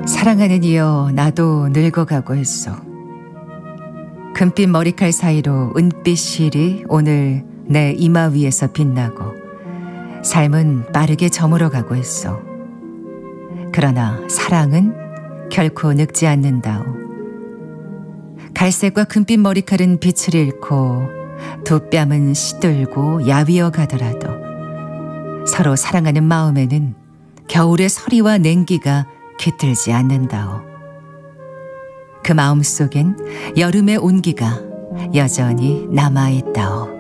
사랑하는 이여 나도 늙어가고 했소. 금빛 머리칼 사이로 은빛 실이 오늘 내 이마 위에서 빛나고 삶은 빠르게 저물어가고 했소. 그러나 사랑은 결코 늙지 않는다오. 갈색과 금빛 머리칼은 빛을 잃고 두 뺨은 시들고 야위어 가더라도 서로 사랑하는 마음에는 겨울의 서리와 냉기가 깃들지 않는다오. 그 마음 속엔 여름의 온기가 여전히 남아있다오.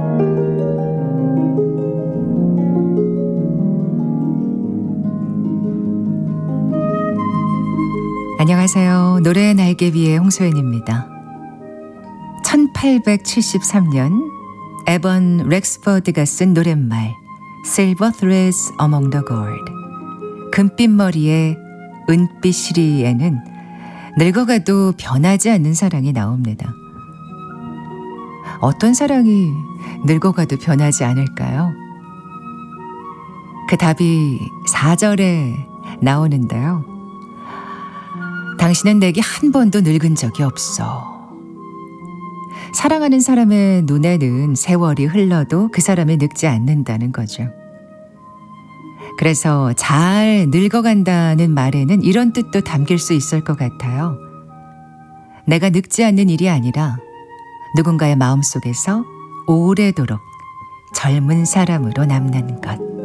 안녕하세요. 노래의 날개 위의 홍소연입니다. 1873년 에번 렉스퍼드가 쓴 노랫말 Silver Threads Among the Gold, 금빛 머리의 은빛 시리에는 늙어가도 변하지 않는 사랑이 나옵니다. 어떤 사랑이 늙어가도 변하지 않을까요? 그 답이 4절에 나오는데요. 당신은 내게 한 번도 늙은 적이 없어. 사랑하는 사람의 눈에는 세월이 흘러도 그 사람이 늙지 않는다는 거죠. 그래서 잘 늙어간다는 말에는 이런 뜻도 담길 수 있을 것 같아요. 내가 늙지 않는 일이 아니라 누군가의 마음속에서 오래도록 젊은 사람으로 남는 것.